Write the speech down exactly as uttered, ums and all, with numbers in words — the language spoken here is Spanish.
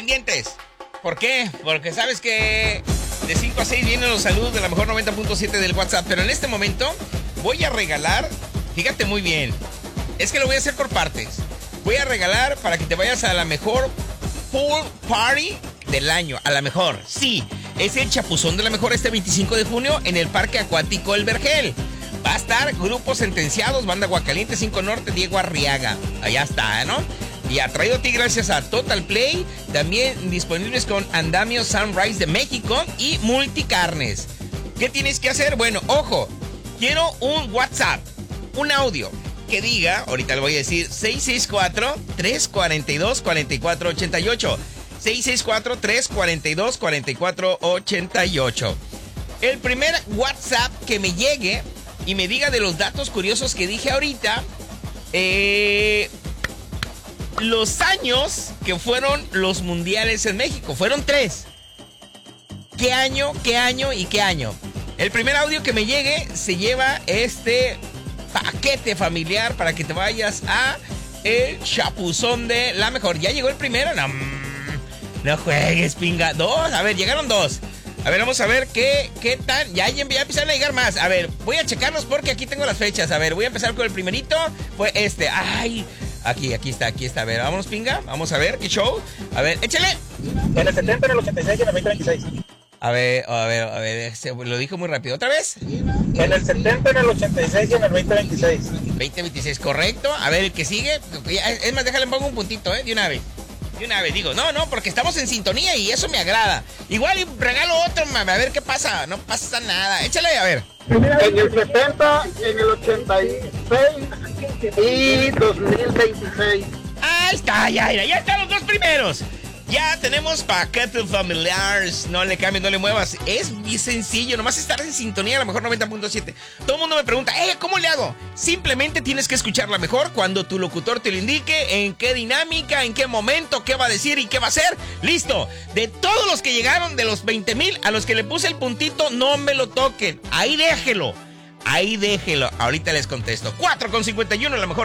pendientes. ¿Por qué? Porque sabes que de cinco a seis vienen los saludos de la mejor noventa punto siete del WhatsApp. Pero en este momento voy a regalar, fíjate muy bien, es que lo voy a hacer por partes. Voy a regalar para que te vayas a la mejor pool party del año. A la mejor, sí. Es el chapuzón de la mejor este veinticinco de junio en el Parque Acuático El Vergel. Va a estar Grupos Sentenciados, Banda Aguacaliente, cinco Norte, Diego Arriaga. Allá está, ¿no? Y ha traído a ti gracias a Total Play, también disponibles con Andamio Sunrise de México y Multicarnes. ¿Qué tienes que hacer? Bueno, ojo, quiero un WhatsApp, un audio que diga, ahorita le voy a decir, seis seis cuatro, tres cuatro dos, cuatro cuatro ocho ocho. seis seis cuatro, tres cuatro dos, cuatro cuatro ocho ocho. El primer WhatsApp que me llegue y me diga de los datos curiosos que dije ahorita, eh... los años que fueron los mundiales en México. Fueron tres. ¿Qué año, qué año y qué año? El primer audio que me llegue se lleva este paquete familiar para que te vayas a el chapuzón de la mejor. ¿Ya llegó el primero? No, no juegues, pinga. Dos, a ver, llegaron dos. A ver, vamos a ver qué, qué tal. Ya, ya empezaron a llegar más. A ver, voy a checarlos porque aquí tengo las fechas. A ver, voy a empezar con el primerito. Fue este. Ay... Aquí, aquí está, aquí está. A ver, vámonos, pinga. Vamos a ver, qué show. A ver, échale. En el setenta, en el ochenta y seis y en el veinte veintiséis. A ver, a ver, a ver. Se, lo dijo muy rápido. ¿Otra vez? En el setenta, en el ochenta y seis y en el veinte veintiséis. veinte veintiséis, correcto. A ver, el que sigue. Es más, déjale, pongo un puntito, ¿eh? De una vez. De una vez, digo. No, no, porque estamos en sintonía y eso me agrada. Igual y regalo otro, mami. A ver qué pasa. No pasa nada. Échale, a ver. En el setenta, en el ochenta y seis y dos mil veintiséis. Ahí está, ya, ya, ya están los dos primeros. Ya tenemos paquetes familiares. No le cambies, no le muevas. Es muy sencillo, nomás estar en sintonía a la mejor noventa punto siete. Todo el mundo me pregunta, eh, ¿cómo le hago? Simplemente tienes que escucharla mejor cuando tu locutor te lo indique, en qué dinámica, en qué momento, qué va a decir y qué va a hacer. Listo. De todos los que llegaron, de los veinte mil, a los que le puse el puntito, no me lo toquen. Ahí déjelo. Ahí déjelo. Ahorita les contesto. cuatro con cincuenta y uno, la mejor.